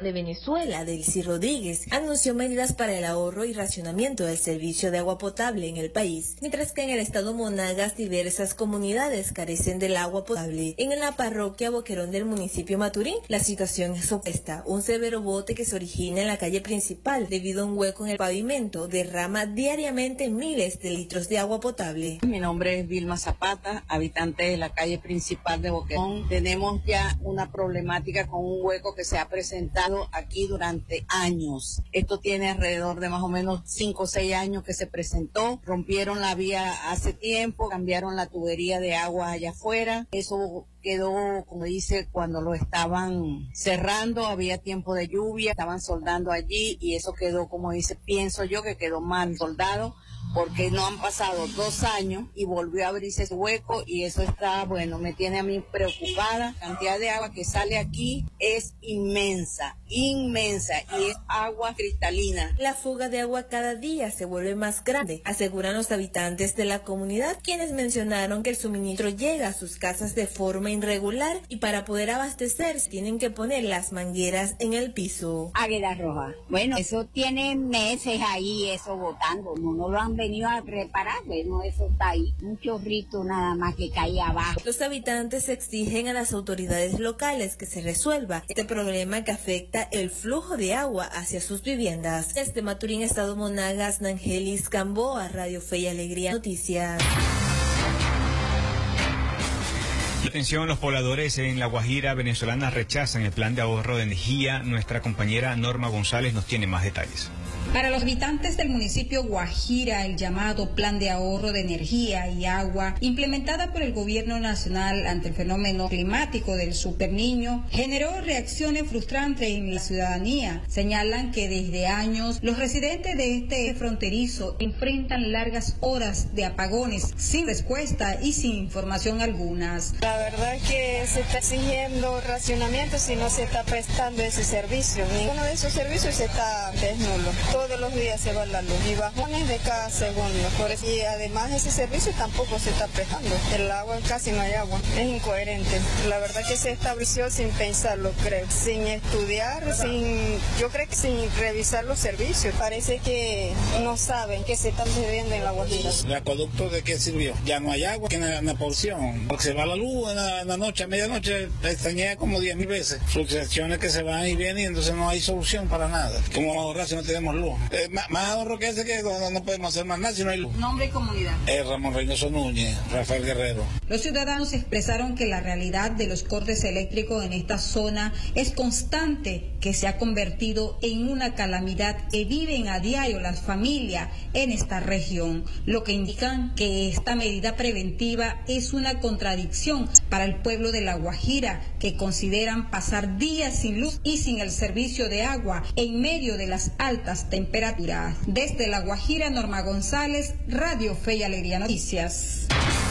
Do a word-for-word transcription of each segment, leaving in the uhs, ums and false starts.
de Venezuela, Delcy Rodríguez, anunció medidas para el ahorro y racionamiento del servicio de agua potable en el país, mientras que en el estado Monagas diversas comunidades carecen del agua potable. En la parroquia Boquerón del municipio Maturín, la situación es opuesta. Un severo bote que se origina en la calle principal debido a un hueco en el pavimento derrama diariamente miles de litros de agua potable. Mi nombre es Vilma Zapata, habitante de la calle principal de Boquerón. Tenemos ya una problemática con un hueco que se ha presentado aquí durante años. Esto tiene alrededor de más o menos cinco o seis años que se presentó. Rompieron la vía hace tiempo, cambiaron la tubería de agua allá afuera. Eso quedó, como dice, cuando lo estaban cerrando, había tiempo de lluvia, estaban soldando allí y eso quedó, como dice, pienso yo que quedó mal soldado, porque no han pasado dos años y volvió a abrirse ese hueco y eso está, bueno, me tiene a mí preocupada. La cantidad de agua que sale aquí es inmensa, inmensa y es agua cristalina. La fuga de agua cada día se vuelve más grande, aseguran los habitantes de la comunidad, quienes mencionaron que el suministro llega a sus casas de forma irregular y para poder abastecerse tienen que poner las mangueras en el piso. Águila Roja. Bueno, eso tiene meses ahí, eso botando, no, no lo han venido a reparar, bueno, eso está ahí, un chorrito nada más que cae abajo. Los habitantes exigen a las autoridades locales que se resuelva este problema que afecta el flujo de agua hacia sus viviendas. Desde Maturín, estado Monagas, Nangelis Gamboa, Radio Fe y Alegría Noticias. Atención, los pobladores en La Guajira venezolana rechazan el plan de ahorro de energía. Nuestra compañera Norma González nos tiene más detalles. Para los habitantes del municipio Guajira, el llamado Plan de Ahorro de Energía y Agua, implementada por el Gobierno Nacional ante el fenómeno climático del Superniño, generó reacciones frustrantes en la ciudadanía. Señalan que desde años los residentes de este fronterizo enfrentan largas horas de apagones sin respuesta y sin información algunas. La verdad es que se está exigiendo racionamiento si no se está prestando ese servicio. Ninguno de esos servicios está es nulo. Todos los días se va la luz y bajones de cada segundo. Por eso, y además ese servicio tampoco se está prestando. El agua, casi no hay agua. Es incoherente. La verdad que se estableció sin pensarlo, creo. Sin estudiar, sin, yo creo que sin revisar los servicios. Parece que no saben que se están bebiendo en La Guajira. ¿El acueducto de qué sirvió? Ya no hay agua, que en la, en la porción. Porque se va la luz en la, en la noche, a medianoche, extrañé como diez mil veces. Fluctuaciones que se van y vienen y entonces no hay solución para nada. ¿Cómo ahorrar si no tenemos luz? Eh, más, más ahorro que ese que no, no podemos hacer más nada si no hay luz. Nombre y comunidad. Eh, Ramón Reynoso Núñez, Rafael Guerrero. Los ciudadanos expresaron que la realidad de los cortes eléctricos en esta zona es constante, que se ha convertido en una calamidad que viven a diario las familias en esta región, lo que indican que esta medida preventiva es una contradicción para el pueblo de La Guajira, que consideran pasar días sin luz y sin el servicio de agua en medio de las altas temperaturas. Desde La Guajira, Norma González, Radio Fe y Alegría Noticias.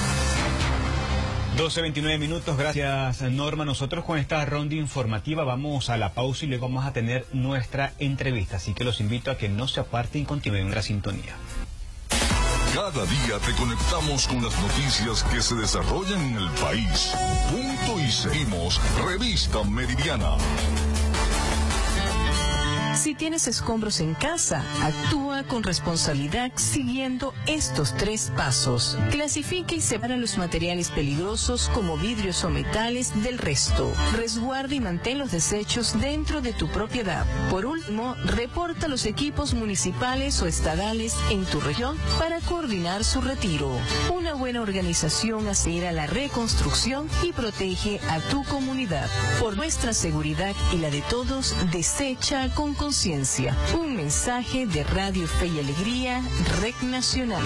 doce veintinueve minutos, gracias Norma. Nosotros con esta ronda informativa vamos a la pausa y luego vamos a tener nuestra entrevista, así que los invito a que no se aparten y continúen en la sintonía. Cada día te conectamos con las noticias que se desarrollan en el país. Punto y seguimos. Revista Meridiana. Si tienes escombros en casa, actúa con responsabilidad siguiendo estos tres pasos. Clasifica y separa los materiales peligrosos como vidrios o metales del resto. Resguarda y mantén los desechos dentro de tu propiedad. Por último, reporta los equipos municipales o estadales en tu región para coordinar su retiro. Una buena organización acelera la reconstrucción y protege a tu comunidad. Por nuestra seguridad y la de todos, desecha con conciencia. Un mensaje de Radio Fe y Alegría, Red Nacional.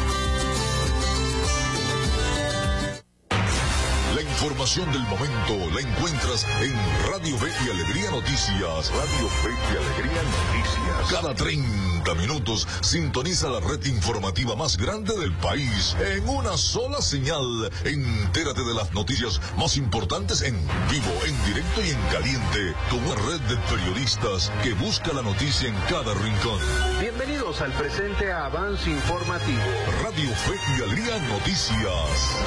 La información del momento la encuentras en Radio Fe y Alegría Noticias. Radio Fe y Alegría Noticias. Cada treinta minutos sintoniza la red informativa más grande del país en una sola señal. Entérate de las noticias más importantes en vivo, en directo y en caliente, con una red de periodistas que busca la noticia en cada rincón. Bienvenidos al presente avance informativo. Radio Fe y Alegría Noticias.